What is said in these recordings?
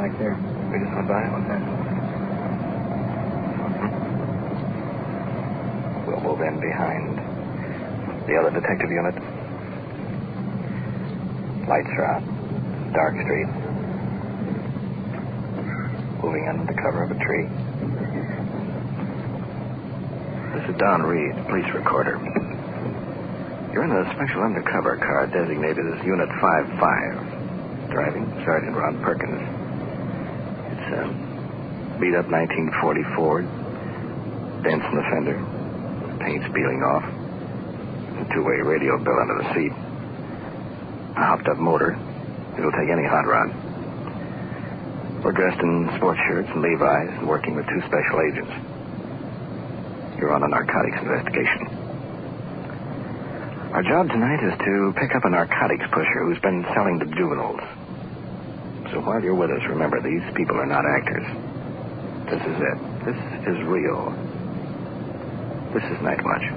back there. We just went by? Okay. We'll move in behind the other detective unit. Lights are out. Dark street. Moving under the cover of a tree. This is Don Reed, police recorder. You're in a special undercover car designated as Unit 55. Driving, Sergeant Ron Perkins. It's a beat-up 1940 Ford. Dents in the fender. Paint's peeling off. A two-way radio bill under the seat. A hopped-up motor. It'll take any hot rod. We're dressed in sports shirts and Levi's and working with two special agents. You're on a narcotics investigation. Our job tonight is to pick up a narcotics pusher who's been selling to juveniles. So while you're with us, remember, these people are not actors. This is it. This is real. This is Night Watch.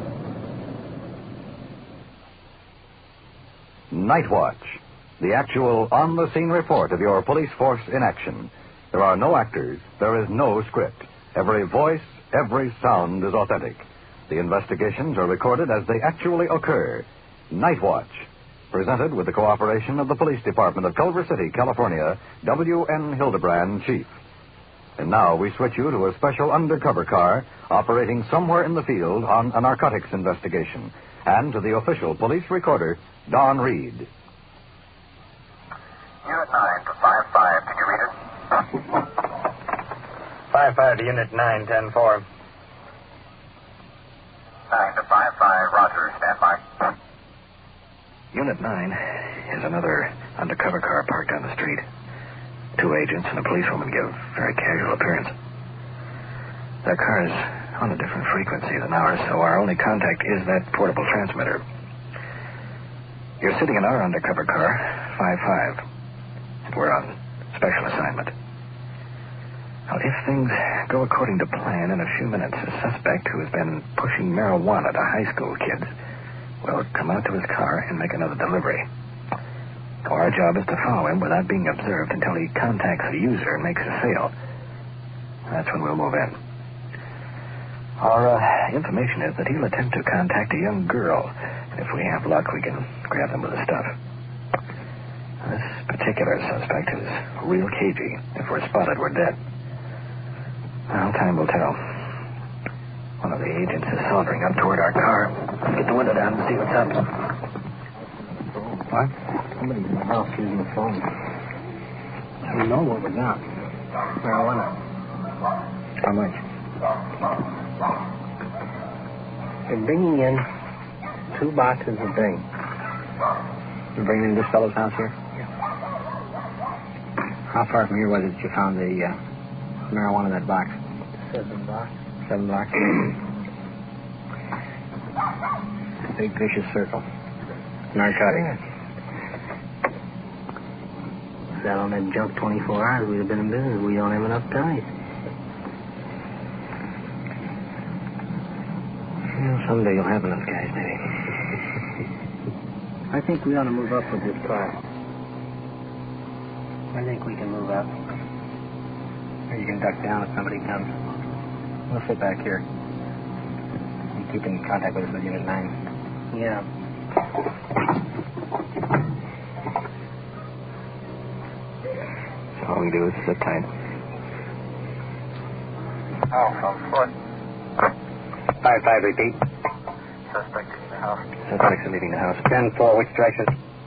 Night Watch, the actual on-the-scene report of your police force in action. There are no actors. There is no script. Every voice, every sound is authentic. The investigations are recorded as they actually occur. Night Watch, presented with the cooperation of the Police Department of Culver City, California, W.N. Hildebrand, Chief. And now we switch you to a special undercover car operating somewhere in the field on a narcotics investigation. And to the official police recorder, Don Reed. Unit 9 to 55, can you read it? 55 to Unit 9, 10-4. 9 to 55, roger, stand by. Unit 9 is another undercover car parked on the street. Two agents and a policewoman give very casual appearance. Their car is on a different frequency than ours, so our only contact is that portable transmitter. You're sitting in our undercover car, 55. And we're on special assignment. Now, if things go according to plan, in a few minutes, a suspect who has been pushing marijuana to high school kids will come out to his car and make another delivery. Our job is to follow him without being observed until he contacts the user and makes a sale. That's when we'll move in. Our information is that he'll attempt to contact a young girl. And if we have luck, we can grab them with the stuff. This particular suspect is real cagey. If we're spotted, we're dead. Well, time will tell. One of the agents is sauntering up toward our car. Let's get the window down and see what's up. What? Somebody's in the house using the phone. We know what we got. Marijuana. How much? They're bringing in 2 boxes a day. You're bringing in this fellow's house here? Yeah. How far from here was it that you found the marijuana in that box? 7 blocks. 7 blocks? Big vicious circle. Narcotic. Yeah. Sat on that junk 24 hours, we'd have been in business. We don't have enough time. Well, someday you'll have enough guys, maybe. I think we ought to move up with this car. I think we can move up. Or you can duck down if somebody comes. We'll sit back here. And keep in contact with us with Unit 9. Yeah. So all we do is sit tight. Oh, from foot. 55, repeat. Suspect in the house. Suspects are leaving the house. 10-4, which direction?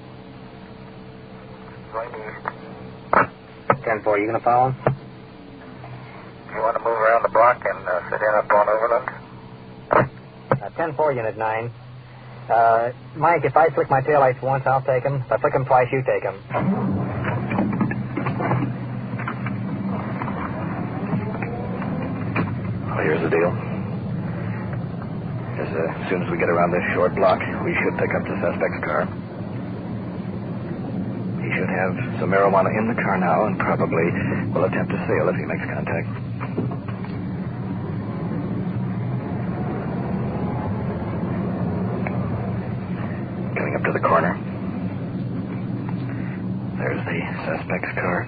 Going east. 10-4, you gonna follow him? You want to move around the block and sit in up on Overland? 10-4, Unit 9. Mike, if I flick my taillights once, I'll take him. If I flick them twice, you take him. Well, here's the deal. As soon as we get around this short block, we should pick up the suspect's car. He should have some marijuana in the car now and probably will attempt to sale if he makes contact. Coming up to the corner. There's the suspect's car.